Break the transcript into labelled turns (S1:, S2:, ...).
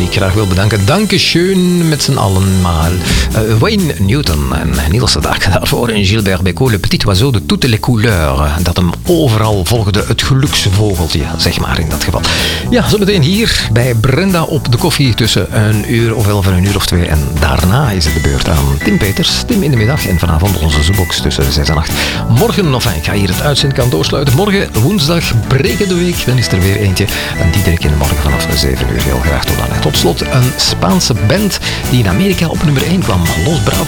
S1: die ik graag wil bedanken. Dankeschön met z'n allen. Maar Wayne Newton en Niels Dak daarvoor. En Gilbert Bécaud, Le Petit Oiseau de toutes les couleurs. Dat hem overal volgde. Het geluksvogeltje, zeg maar in dat geval. Ja, zo meteen hier bij Brenda op de koffie tussen 1 uur of 2. En daarna is het de beurt aan Tim Peters. Tim in de middag en vanavond onze Zoebox tussen 6 en 8. Morgen, ik ga hier het uitzendkant doorsluiten. Morgen, woensdag, breken de week. Dan is er weer eentje. En die direct in de morgen vanaf 7 uur. Heel graag tot dan. Tot slot een Spaanse band die in Amerika op nummer 1 kwam. Los Bravos.